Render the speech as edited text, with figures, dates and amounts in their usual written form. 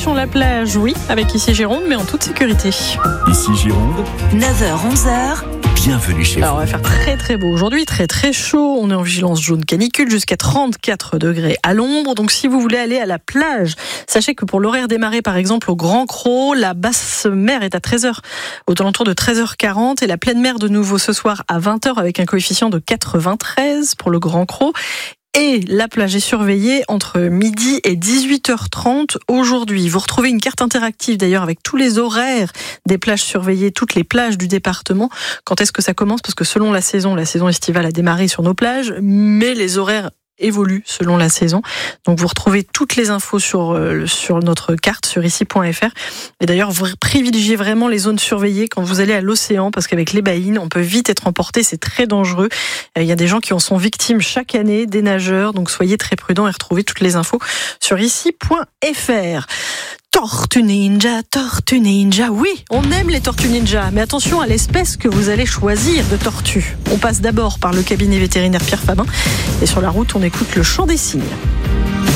Direction la plage, oui, avec ici Gironde, mais en toute sécurité. Ici Gironde, 9h-11h. bienvenue chez Alors, vous. on va faire très très beau aujourd'hui, très très chaud. On est en vigilance jaune canicule jusqu'à 34 degrés à l'ombre. Donc, si vous voulez aller à la plage, sachez que pour l'horaire des marées, par exemple, au Grand Cros, la basse mer est à 13h, aux alentours de 13h40, et la pleine mer de nouveau ce soir à 20h avec un coefficient de 93 pour le Grand Cros. Et la plage est surveillée entre midi et 18h30 aujourd'hui. Vous retrouvez une carte interactive d'ailleurs avec tous les horaires des plages surveillées, toutes les plages du département. Quand est-ce que ça commence ? Parce que selon la saison estivale a démarré sur nos plages, mais les horaires évolue selon la saison. Donc vous retrouvez toutes les infos sur notre carte sur ici.fr. Et d'ailleurs, vous privilégiez vraiment les zones surveillées quand vous allez à l'océan, parce qu'avec les baïnes, on peut vite être emporté, c'est très dangereux. Il y a des gens qui en sont victimes chaque année, des nageurs, donc soyez très prudents et retrouvez toutes les infos sur ici.fr. Tortue Ninja, oui, on aime les tortues ninja, mais attention à l'espèce que vous allez choisir de tortue. On passe d'abord par le cabinet vétérinaire Pierre Fabin, et sur la route, on écoute le chant des cygnes.